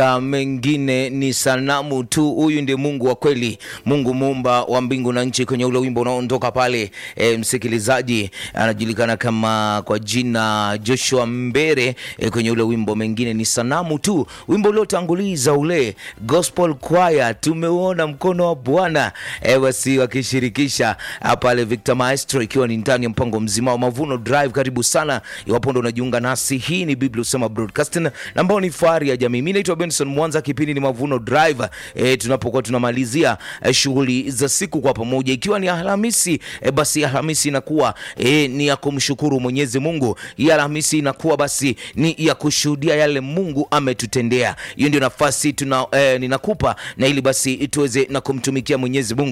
mengine ni sanamu tu. Huyu ndiye Mungu wa kweli, Mungu muumba wa mbingu na nchi. Kwenye ule wimbo unaondoka pale, msikilizaji, anajulikana kama kwa jina Joshua Mbere. Kwenye ule wimbo mengine ni sanamu tu, wimbo uliotanguliza ule gospel choir, tumeona mkono wa Bwana wasi wakishirikisha pale Victor Maestro, ikiwa ni ndani ya mpango mzima wa Mavuno Drive. Karibu sana iwapo ndo unajiunga nasi. Hii ni Biblia Usema Broadcasting, ambao ni fahari ya jamii. Mimi naitwa Benson Mwanza, kipindi ni Mavuno Drive. Tunapokuwa tunamalizia shughuli za siku kwa pamoja, ikiwa ni Alhamisi. Basi Alhamisi inakuwa ni ya kumshukuru Mwenyezi Mungu. Hii Alhamisi inakuwa basi ni ya kushuhudia yale Mungu ametutendea. Hiyo ndio nafasi ninakupa, na ili basi tuweze na kumtumikia Mwenyezi Mungu.